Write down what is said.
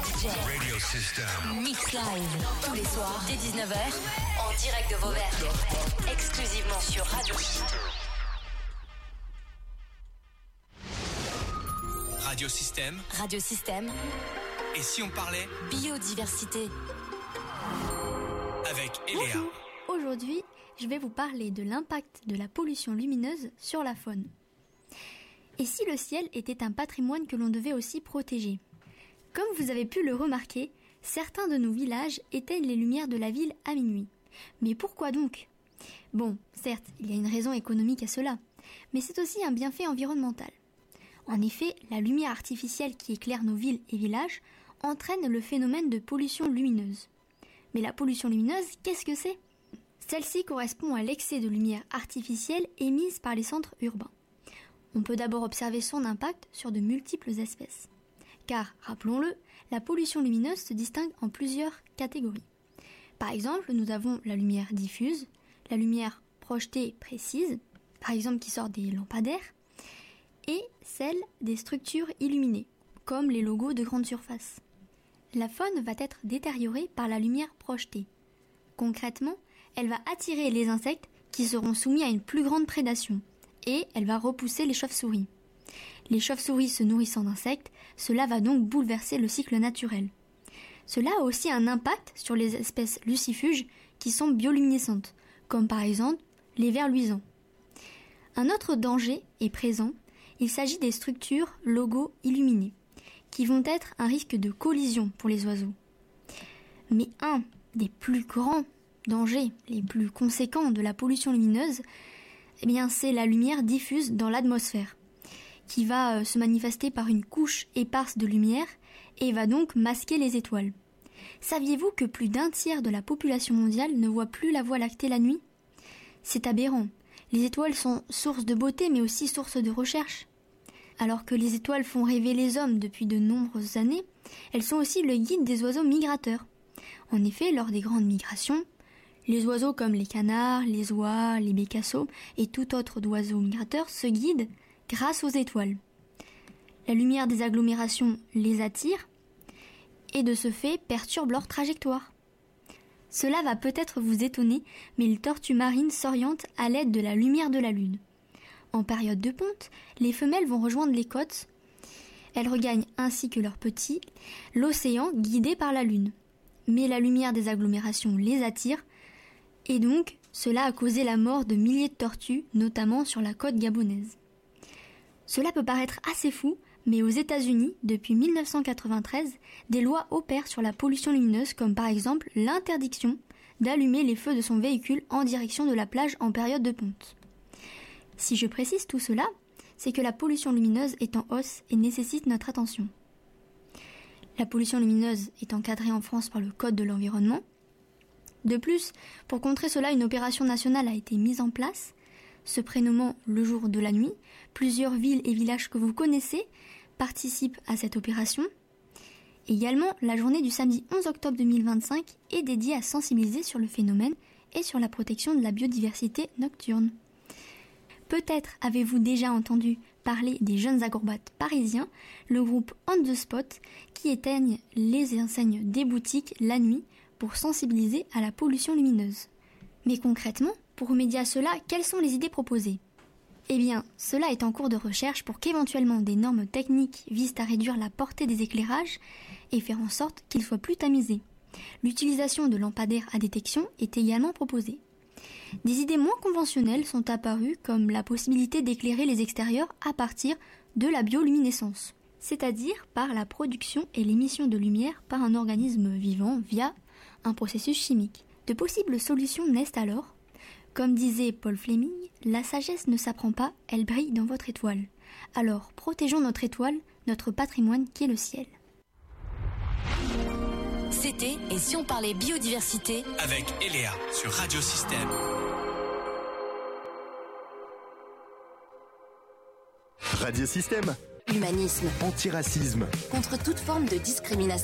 DJ. Radio System. Mix live. Tous les soirs, dès 19h. En direct de Vauvert. Exclusivement sur Radio System. Radio System. Radio System. Et si on parlait biodiversité avec Eléa. Bonjour. Aujourd'hui, je vais vous parler de l'impact de la pollution lumineuse sur la faune. Et si le ciel était un patrimoine que l'on devait aussi protéger ? Comme vous avez pu le remarquer, certains de nos villages éteignent les lumières de la ville à minuit. Mais pourquoi donc ? Bon, certes, il y a une raison économique à cela, mais c'est aussi un bienfait environnemental. En effet, la lumière artificielle qui éclaire nos villes et villages entraîne le phénomène de pollution lumineuse. Mais la pollution lumineuse, qu'est-ce que c'est ? Celle-ci correspond à l'excès de lumière artificielle émise par les centres urbains. On peut d'abord observer son impact sur de multiples espèces. Car, rappelons-le, la pollution lumineuse se distingue en plusieurs catégories. Par exemple, nous avons la lumière diffuse, la lumière projetée précise, par exemple qui sort des lampadaires, et celle des structures illuminées, comme les logos de grandes surfaces. La faune va être détériorée par la lumière projetée. Concrètement, elle va attirer les insectes qui seront soumis à une plus grande prédation, et elle va repousser les chauves-souris. Les chauves-souris se nourrissant d'insectes, cela va donc bouleverser le cycle naturel. Cela a aussi un impact sur les espèces lucifuges qui sont bioluminescentes, comme par exemple les vers luisants. Un autre danger est présent, il s'agit des structures logos illuminées, qui vont être un risque de collision pour les oiseaux. Mais un des plus grands dangers, les plus conséquents de la pollution lumineuse, c'est la lumière diffuse dans l'atmosphère, qui va se manifester par une couche éparse de lumière et va donc masquer les étoiles. Saviez-vous que plus d'un tiers de la population mondiale ne voit plus la Voie lactée la nuit ? C'est aberrant. Les étoiles sont source de beauté mais aussi source de recherche. Alors que les étoiles font rêver les hommes depuis de nombreuses années, elles sont aussi le guide des oiseaux migrateurs. En effet, lors des grandes migrations, les oiseaux comme les canards, les oies, les bécassos et tout autre d'oiseaux migrateurs se guident grâce aux étoiles. La lumière des agglomérations les attire et de ce fait perturbe leur trajectoire. Cela va peut-être vous étonner, mais les tortues marines s'orientent à l'aide de la lumière de la lune. En période de ponte, les femelles vont rejoindre les côtes. Elles regagnent ainsi que leurs petits l'océan guidé par la lune. Mais la lumière des agglomérations les attire et donc cela a causé la mort de milliers de tortues, notamment sur la côte gabonaise. Cela peut paraître assez fou, mais aux États-Unis, depuis 1993, des lois opèrent sur la pollution lumineuse, comme par exemple l'interdiction d'allumer les feux de son véhicule en direction de la plage en période de ponte. Si je précise tout cela, c'est que la pollution lumineuse est en hausse et nécessite notre attention. La pollution lumineuse est encadrée en France par le Code de l'environnement. De plus, pour contrer cela, une opération nationale a été mise en place, se prénommant le jour de la nuit. Plusieurs villes et villages que vous connaissez participent à cette opération. Également, la journée du samedi 11 octobre 2025 est dédiée à sensibiliser sur le phénomène et sur la protection de la biodiversité nocturne. Peut-être avez-vous déjà entendu parler des jeunes acrobates parisiens, le groupe On The Spot, qui éteignent les enseignes des boutiques la nuit pour sensibiliser à la pollution lumineuse. Mais concrètement, pour remédier à cela, quelles sont les idées proposées ? Cela est en cours de recherche pour qu'éventuellement des normes techniques visent à réduire la portée des éclairages et faire en sorte qu'ils soient plus tamisés. L'utilisation de lampadaires à détection est également proposée. Des idées moins conventionnelles sont apparues comme la possibilité d'éclairer les extérieurs à partir de la bioluminescence, c'est-à-dire par la production et l'émission de lumière par un organisme vivant via un processus chimique. De possibles solutions naissent alors. Comme disait Paul Fleming, la sagesse ne s'apprend pas, elle brille dans votre étoile. Alors protégeons notre étoile, notre patrimoine qui est le ciel. C'était Et si on parlait biodiversité avec Eléa sur Radio System. Radio System. Humanisme. Antiracisme. Contre toute forme de discrimination.